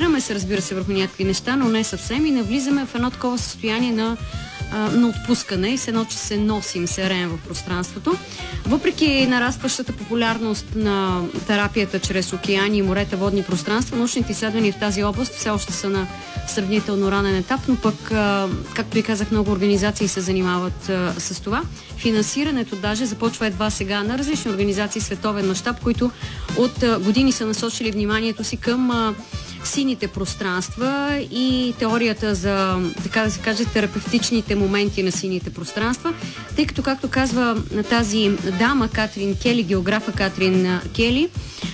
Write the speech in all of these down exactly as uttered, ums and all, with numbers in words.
концентрираме се, разбира се, върху някакви неща, но не съвсем и навлизаме в едно такова състояние на, на отпускане и с едно, че се носим, се реем в пространството. Въпреки нарастващата популярност на терапията чрез океани, морета, водни пространства, научните изследвания в тази област все още са на сравнително ранен етап, но пък, както и казах, много организации се занимават с това. Финансирането даже започва едва сега на различни организации световен мащаб, които от години са насочили вниманието си към сините пространства и теорията за, така да се каже, терапевтичните моменти на сините пространства, тъй като, както казва тази дама Катрин Кели, географа Катрин Кели,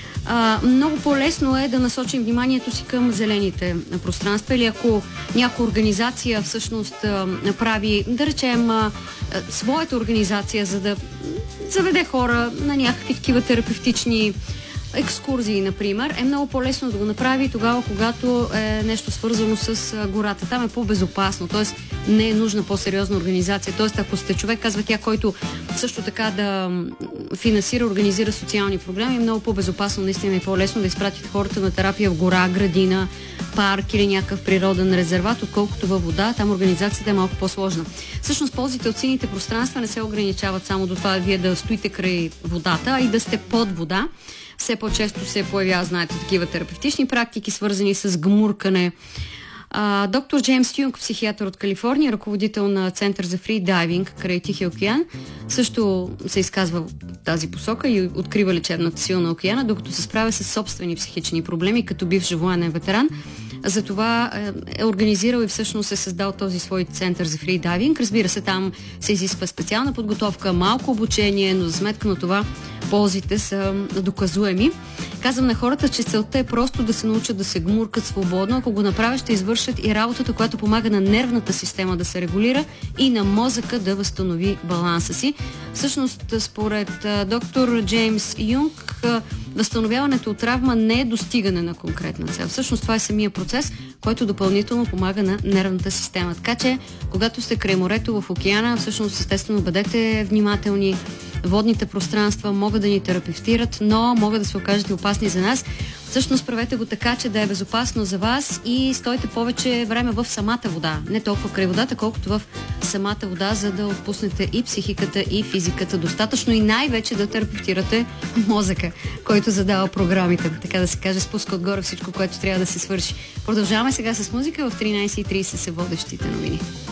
А, много по-лесно е да насочим вниманието си към зелените пространства или ако някоя организация всъщност а, прави, да речем, а, а, своята организация, за да заведе хора на някакви такива терапевтични екскурзии, например, е много по-лесно да го направи тогава, когато е нещо свързано с гората. Там е по-безопасно, т.е. не е нужна по-сериозна организация. Т.е. ако сте човек, казва тя, който също така да финансира, организира социални програми, е много по-безопасно, наистина е по-лесно да изпратите хората на терапия в гора, градина, парк или някакъв природен резерват, отколкото във вода. Там организацията е малко по-сложна. Всъщност ползите от сините пространства не се ограничават само до това вие да стоите край водата, а и да сте под вода. Все по-често се появява, знаете, такива терапевтични практики, свързани с гмуркане. А, доктор Джеймс Юнг, психиатър от Калифорния, ръководител на Център за фри дайвинг край Тихия океан, също се изказва в тази посока и открива лечебната сила на океана, докато се справя с собствени психични проблеми, като бивш военен ветеран. Затова е организирал и всъщност е създал този свой център за фри дайвинг. Разбира се, там се изисква специална подготовка, малко обучение, но за сметка на това ползите са доказуеми. Казвам на хората, че целта е просто да се научат да се гмуркат свободно. Ако го направят, ще извършат и работата, която помага на нервната система да се регулира и на мозъка да възстанови баланса си. Всъщност, според доктор Джеймс Юнг, възстановяването от травма не е достигане на конкретна цел. Всъщност това е самия процес, който допълнително помага на нервната система. Така че, когато сте край морето в океана, всъщност естествено бъдете внимателни. Водните пространства могат да ни терапевтират, но могат да се окажат и опасни за нас. Всъщност правете го така, че да е безопасно за вас и стойте повече време в самата вода. Не толкова край водата, колкото в самата вода, за да отпуснете и психиката, и физиката достатъчно и най-вече да терапевтирате мозъка, който задава програмите. Така да се каже, спуска отгоре всичко, което трябва да се свърши. Продължаваме сега с музика. В тринайсет и трийсет са водещите новини.